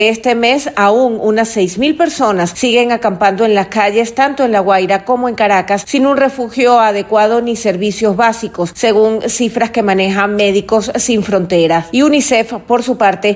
Este mes aún unas 6.000 personas siguen acampando en las calles, tanto en La Guaira como en Caracas, sin un refugio adecuado ni servicios básicos, según cifras que manejan Médicos Sin Fronteras. Y UNICEF, por su parte,